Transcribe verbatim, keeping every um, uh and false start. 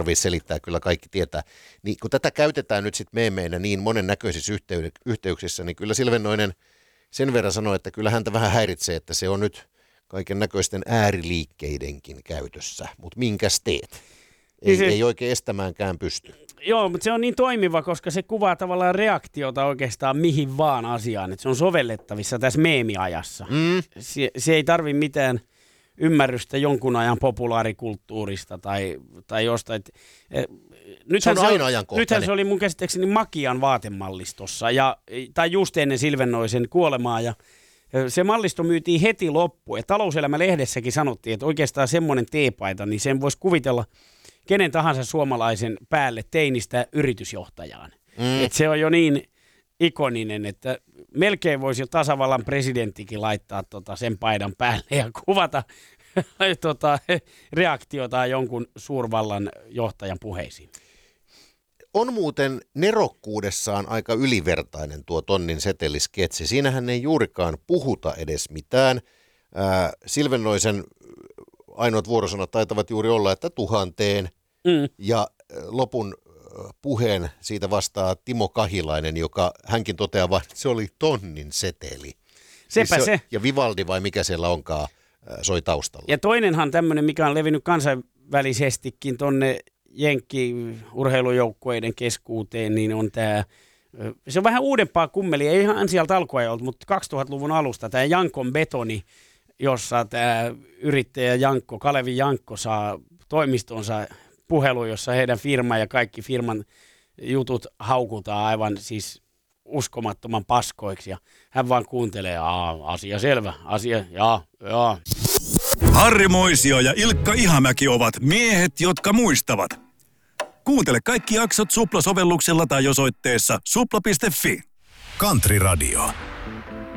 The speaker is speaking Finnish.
tarvitse selittää, kyllä kaikki tietää. Niin kun tätä käytetään nyt sitten meemeinä niin monennäköisissä yhtey- yhteyksissä, niin kyllä Silvennoinen sen verran sanoi, että kyllä häntä vähän häiritsee, että se on nyt kaiken näköisten ääriliikkeidenkin käytössä. Mutta minkäs teet? Ei, se, ei oikein estämäänkään pysty. Joo, mutta se on niin toimiva, koska se kuvaa tavallaan reaktiota oikeastaan mihin vaan asiaan. Että se on sovellettavissa tässä meemiajassa. Mm. Se, se ei tarvi mitään ymmärrystä jonkun ajan populaarikulttuurista tai, tai jostain. Nythän se on aina se, ajankohtainen. Nythän se oli mun käsittääkseni Makian vaatemallistossa, ja, tai just ennen Silvennoisen kuolemaa. Ja se mallisto myytiin heti loppuun. Ja Talouselämä-lehdessäkin sanottiin, että oikeastaan semmoinen teepaita, niin sen voisi kuvitella kenen tahansa suomalaisen päälle teinistä yritysjohtajaan. Mm. Et se on jo niin ikoninen, että melkein voisi jo tasavallan presidenttikin laittaa tota sen paidan päälle ja kuvata tota, reaktiota jonkun suurvallan johtajan puheisiin. On muuten nerokkuudessaan aika ylivertainen tuo Tonnin setelisketsi. Siinähän ei juurikaan puhuta edes mitään. Ää, Silvennoisen ainoat vuorosanat taitavat juuri olla, että tuhanteen. Mm. Ja lopun puheen siitä vastaa Timo Kahilainen, joka hänkin toteaa vaan, että se oli tonnin seteli. Sepä siis se. se. Ja Vivaldi vai mikä siellä onkaan soi taustalla. Ja toinenhan tämmöinen, mikä on levinnyt kansainvälisestikin tonne jenkki-urheilujoukkueiden keskuuteen, niin on tämä, se on vähän uudempaa kummeli, ei ihan sieltä alkuajalta, mutta kaksituhattaluvun alusta tämä Jankon betoni, jossa tämä yrittäjä Jankko, Kalevi Jankko saa toimistonsa puhelu, jossa heidän firma ja kaikki firman jutut haukutaan aivan siis uskomattoman paskoiksi. Ja hän vaan kuuntelee, Aa, asia selvä, asia, jaa, jaa. Harri Moisio ja Ilkka Ihamäki ovat miehet, jotka muistavat. Kuuntele kaikki jaksot Supla-sovelluksella tai osoitteessa supla piste fi. Country Radio.